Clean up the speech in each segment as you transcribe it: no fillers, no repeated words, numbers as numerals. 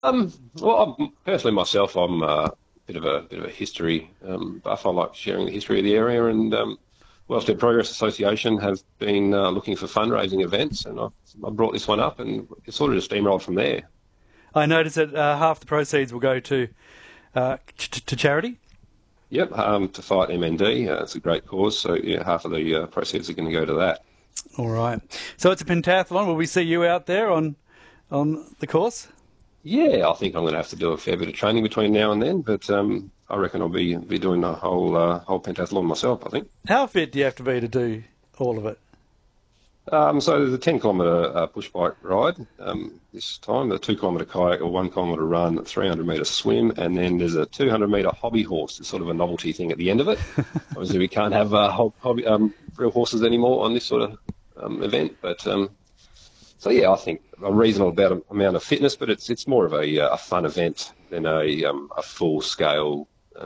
Well, personally myself, I'm a bit of a history buff. I like sharing the history of the area, and Wellstead Progress Association have been looking for fundraising events, and I brought this one up, and it sort of just steamrolled from there. I noticed that half the proceeds will go to charity. Yep, to fight MND. It's a great cause, so yeah, half of the proceeds are going to go to that. All right. So it's a pentathlon. Will we see you out there on the course? Yeah, I think I'm going to have to do a fair bit of training between now and then, but I reckon I'll be doing the whole pentathlon myself, I think. How fit do you have to be to do all of it? So there's a 10-kilometre push bike ride this time, a 2-kilometre kayak, a 1-kilometre run, a 300-metre swim, and then there's a 200-metre hobby horse. It's sort of a novelty thing at the end of it. Obviously, we can't have real horses anymore on this sort of event, but so yeah, I think a reasonable amount of fitness, but it's more of a fun event than a full-scale,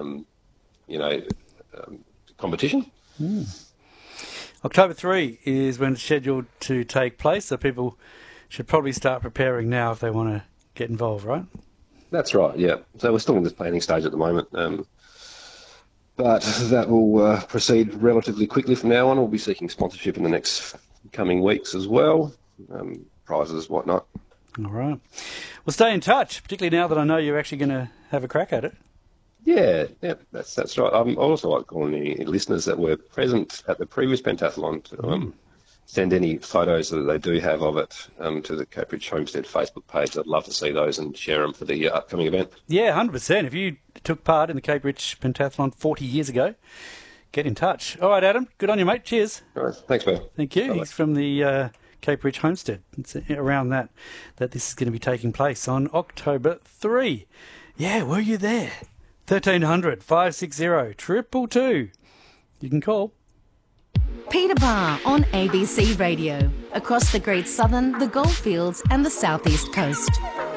competition. October 3 is when it's scheduled to take place, so people should probably start preparing now if they want to get involved, right? That's right, yeah. So we're still in this planning stage at the moment, but that will proceed relatively quickly from now on. We'll be seeking sponsorship in the next coming weeks as well, prizes, whatnot. All right. Well, stay in touch, particularly now that I know you're actually going to have a crack at it. Yeah, that's right. I also like calling the listeners that were present at the previous pentathlon to send any photos that they do have of it to the Cape Ridge Homestead Facebook page. I'd love to see those and share them for the upcoming event. Yeah, 100%. If you took part in the Cape Ridge Pentathlon 40 years ago, get in touch. All right, Adam, good on you, mate. Cheers. All right, thanks, Bill. Thank you. Bye-bye. He's from the Cape Ridge Homestead. It's around that this is going to be taking place on October 3. Yeah, were you there? 1300 560 222. You can call. Peter Barr on ABC Radio. Across the Great Southern, the Goldfields and the Southeast Coast.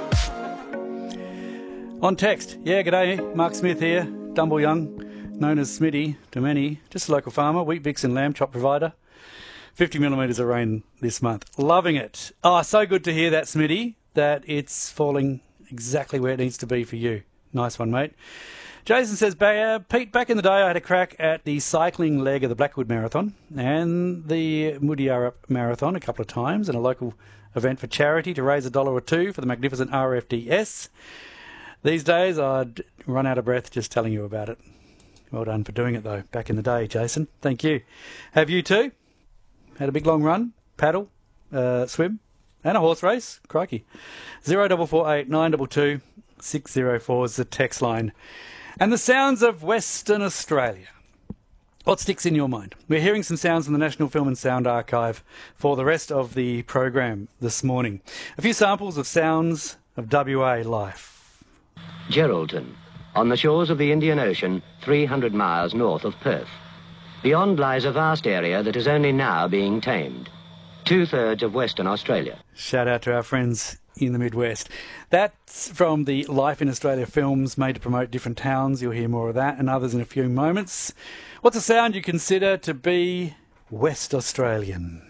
On text. Yeah, g'day. Mark Smith here. Dumble Young, known as Smitty to many. Just a local farmer, wheat bix and lamb chop provider. 50 millimetres of rain this month. Loving it. Oh, so good to hear that, Smitty, that it's falling exactly where it needs to be for you. Nice one, mate. Jason says, Pete, back in the day I had a crack at the cycling leg of the Blackwood Marathon and the Mudyarup Marathon a couple of times in a local event for charity to raise $1 or $2 for the magnificent RFDS. These days I'd run out of breath just telling you about it. Well done for doing it, though, back in the day, Jason. Thank you. Have you too? Had a big long run, paddle, swim, and a horse race? Crikey. 0448 922 604 is the text line. And the sounds of Western Australia. What sticks in your mind? We're hearing some sounds from the National Film and Sound Archive for the rest of the program this morning. A few samples of sounds of WA life. Geraldton, on the shores of the Indian Ocean, 300 miles north of Perth. Beyond lies a vast area that is only now being tamed. 2/3 of Western Australia. Shout out to our friends in the Midwest. That's from the Life in Australia films made to promote different towns. You'll hear more of that and others in a few moments. What's a sound you consider to be West Australian?